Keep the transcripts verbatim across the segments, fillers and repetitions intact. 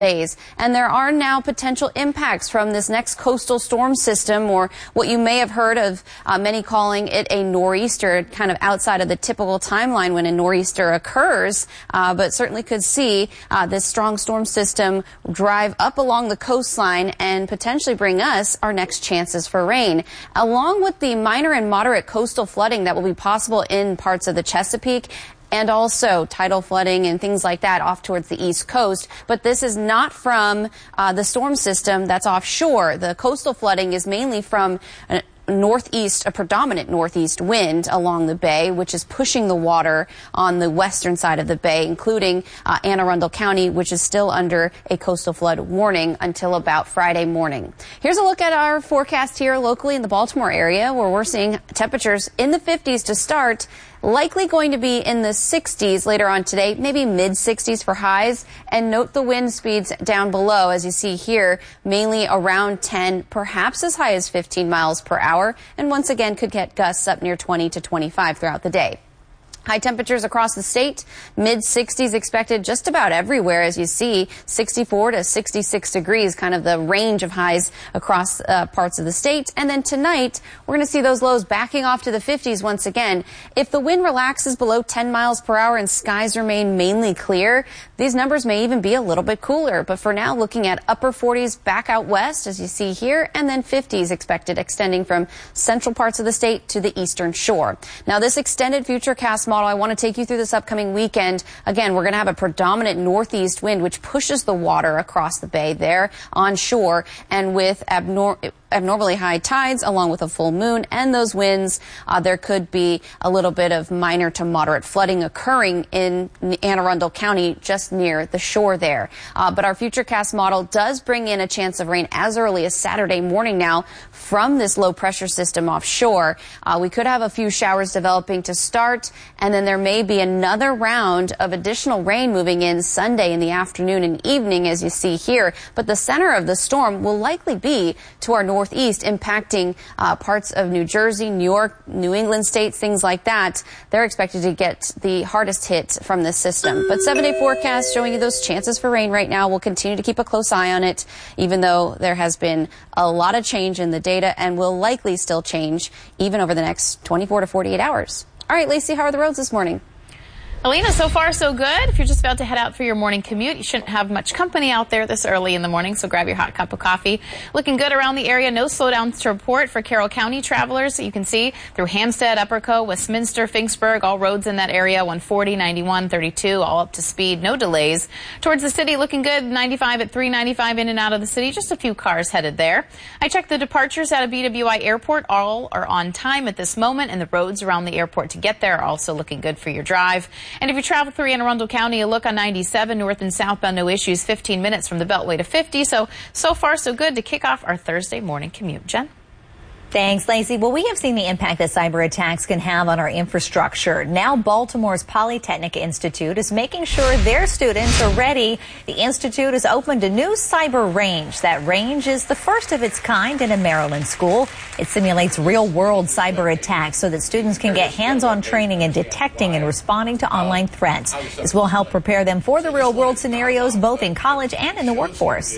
days. And there are now potential impacts from this next coastal storm system, or what you may have heard of uh, many calling it a nor'easter, kind of outside of the typical timeline when a nor'easter occurs, uh, but certainly could see uh, this strong storm system drive up along the coastline and potentially bring us our next chances for rain, along with the minor and moderate coastal flooding that will be possible in parts of the Chesapeake, and also tidal flooding and things like that off towards the east coast. But this is not from uh, the storm system that's offshore. The coastal flooding is mainly from a northeast, a predominant northeast wind along the bay, which is pushing the water on the western side of the bay, including uh, Anne Arundel County, which is still under a coastal flood warning until about Friday morning. Here's a look at our forecast here locally in the Baltimore area, where we're seeing temperatures in the fifties to start, likely going to be in the sixties later on today, maybe mid sixties for highs. And note the wind speeds down below, as you see here, mainly around ten, perhaps as high as fifteen miles per hour. And once again, could get gusts up near twenty to twenty-five throughout the day. High temperatures across the state, mid sixties expected just about everywhere, as you see, sixty-four to sixty-six degrees, kind of the range of highs across uh, parts of the state. And then tonight, we're going to see those lows backing off to the fifties once again. If the wind relaxes below ten miles per hour and skies remain mainly clear, these numbers may even be a little bit cooler. But for now, looking at upper forties back out west, as you see here, and then fifties expected, extending from central parts of the state to the eastern shore. Now, this extended futurecast model, I want to take you through this upcoming weekend. Again, we're going to have a predominant northeast wind, which pushes the water across the bay there on shore, and with abnor abnormally high tides along with a full moon and those winds, uh, there could be a little bit of minor to moderate flooding occurring in Anne Arundel County just near the shore there. Uh, but our futurecast model does bring in a chance of rain as early as Saturday morning now from this low pressure system offshore. Uh, we could have a few showers developing to start, and then there may be another round of additional rain moving in Sunday in the afternoon and evening, as you see here. But the center of the storm will likely be to our north northeast, impacting uh, parts of New Jersey, New York, New England states, things like that. They're expected to get the hardest hit from this system. But seven-day forecast showing you those chances for rain right now. We'll continue to keep a close eye on it, even though there has been a lot of change in the data and will likely still change even over the next twenty-four to forty-eight hours. All right, Lacey, how are the roads this morning? Alina, so far so good. If you're just about to head out for your morning commute, you shouldn't have much company out there this early in the morning, so grab your hot cup of coffee. Looking good around the area. No slowdowns to report for Carroll County travelers. You can see through Hampstead, Upperco, Westminster, Finksburg, all roads in that area, one forty, ninety-one, thirty-two, all up to speed. No delays. Towards the city, looking good. ninety-five at three ninety-five in and out of the city. Just a few cars headed there. I checked the departures out of B W I Airport. All are on time at this moment, and the roads around the airport to get there are also looking good for your drive. And if you travel through Anne Arundel County, a look on ninety-seven north and southbound, no issues, fifteen minutes from the Beltway to fifty. So, so far so good to kick off our Thursday morning commute. Jen? Thanks, Lacey. Well, we have seen the impact that cyber attacks can have on our infrastructure. Now, Baltimore's Polytechnic Institute is making sure their students are ready. The Institute has opened a new cyber range. That range is the first of its kind in a Maryland school. It simulates real-world cyber attacks so that students can get hands-on training in detecting and responding to online threats. This will help prepare them for the real-world scenarios, both in college and in the workforce.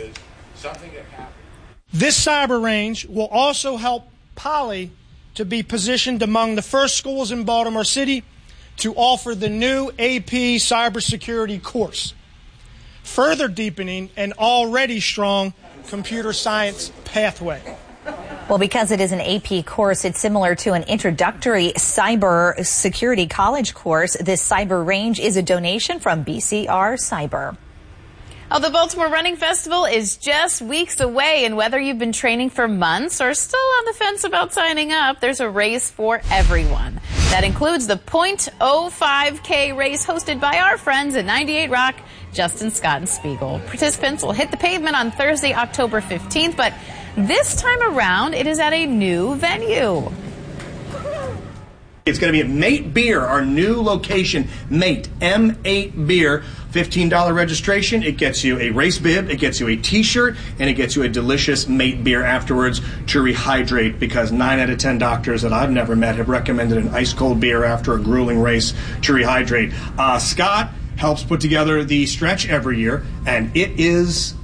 This cyber range will also help Poly to be positioned among the first schools in Baltimore City to offer the new A P cybersecurity course, further deepening an already strong computer science pathway. Well, because it is an A P course, it's similar to an introductory cyber security college course. This cyber range is a donation from B C R Cyber. Oh, the Baltimore Running Festival is just weeks away, and whether you've been training for months or still on the fence about signing up, there's a race for everyone. That includes the point oh five K race hosted by our friends at ninety-eight Rock, Justin Scott and Spiegel. Participants will hit the pavement on Thursday, October fifteenth, but this time around, it is at a new venue. It's going to be at Mate Beer, our new location, Mate, M eight Beer. fifteen dollar registration. It gets you a race bib, it gets you a t-shirt, and it gets you a delicious Mate Beer afterwards to rehydrate, because nine out of ten doctors that I've never met have recommended an ice-cold beer after a grueling race to rehydrate. Uh, Scott, helps put together the stretch every year, and it is